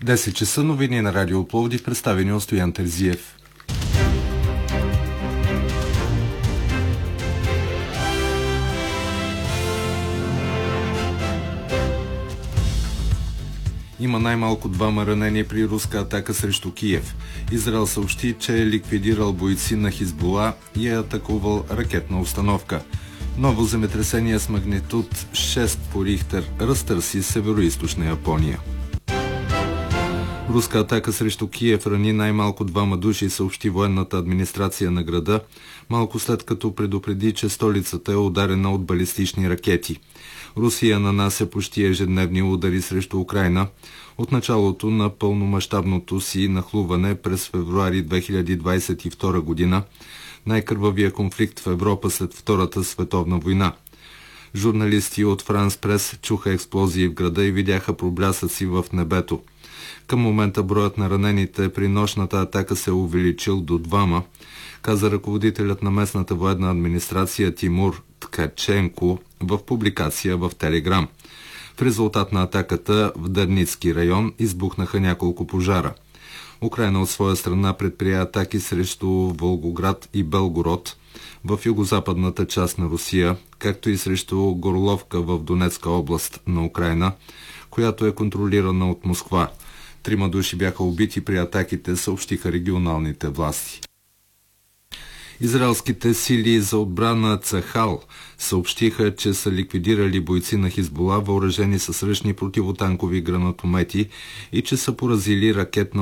10 часа новини на Радио Пловдив, представени от Стоян Терзиев. Има най-малко 2 ранени при руска атака срещу Киев. Израел съобщи, че е ликвидирал бойци на Хизбула и е атакувал ракетна установка. Ново земетресение с магнитуд 6 по Рихтер разтърси североизточна Япония. Руска атака срещу Киев рани най-малко 2 души, съобщи военната администрация на града, малко след като предупреди, че столицата е ударена от балистични ракети. Русия нанася почти ежедневни удари срещу Украйна от началото на пълномащабното си нахлуване през февруари 2022 година, най-кървавия конфликт в Европа след Втората световна война. Журналисти от Франс Прес чуха експлозии в града и видяха проблясъци в небето. Към момента броят на ранените при нощната атака се е увеличил до 2, каза ръководителят на местната военна администрация Тимур Ткаченко в публикация в Телеграм. В резултат на атаката в Дарницки район избухнаха няколко пожара. Украйна от своя страна предприе атаки срещу Волгоград и Белгород в югозападната част на Русия, както и срещу Горловка в Донецка област на Украйна, която е контролирана от Москва. 3 души бяха убити при атаките, съобщиха регионалните власти. Израелските сили за отбрана Цахал съобщиха, че са ликвидирали бойци на Хизбула, въоръжени с ръчни противотанкови гранатомети, и че са поразили ракетна